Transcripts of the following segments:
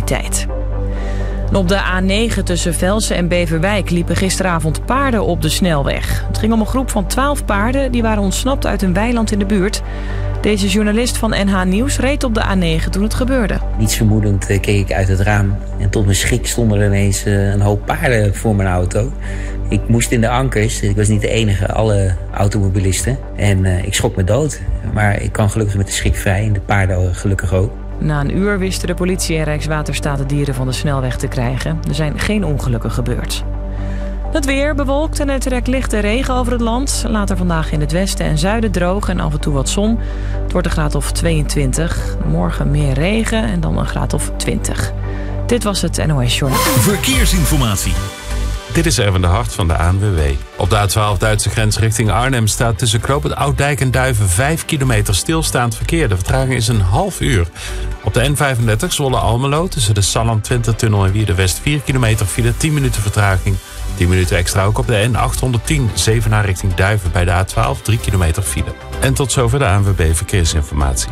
criminaliteit. En op de A9 tussen Velsen en Beverwijk liepen gisteravond paarden op de snelweg. Het ging om een groep van 12 paarden die waren ontsnapt uit een weiland in de buurt. Deze journalist van NH Nieuws reed op de A9 toen het gebeurde. Niets vermoedend keek ik uit het raam en tot mijn schrik stonden er ineens een hoop paarden voor mijn auto. Ik moest in de ankers, ik was niet de enige, alle automobilisten. En ik schrok me dood, maar ik kwam gelukkig met de schrik vrij en de paarden gelukkig ook. Na een uur wisten de politie en Rijkswaterstaat de dieren van de snelweg te krijgen. Er zijn geen ongelukken gebeurd. Het weer bewolkt en er trekt lichte regen over het land. Later vandaag in het westen en zuiden droog en af en toe wat zon. Het wordt een graad of 22. Morgen meer regen en dan een graad of 20. Dit was het NOS Journaal. Verkeersinformatie. Dit is Erwin de Hart van de ANWB. Op de A12 Duitse grens richting Arnhem staat tussen knooppunt Oud-Dijk en Duiven 5 kilometer stilstaand verkeer. De vertraging is een half uur. Op de N35 Zwolle-Almelo tussen de Salland-Twintertunnel en Wierden-West 4 kilometer file, 10 minuten vertraging. 10 minuten extra ook op de N810 Zevenaar richting Duiven bij de A12 3 kilometer file. En tot zover de ANWB Verkeersinformatie.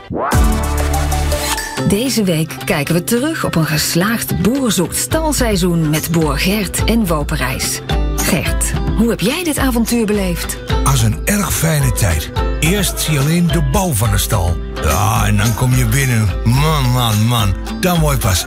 Deze week kijken we terug op een geslaagd Boer zoekt stalseizoen met boer Gert en Woperijs. Gert, hoe heb jij dit avontuur beleefd? Als een erg fijne tijd. Eerst zie je alleen de bouw van de stal. Ja, en dan kom je binnen. Man. Dan word je pas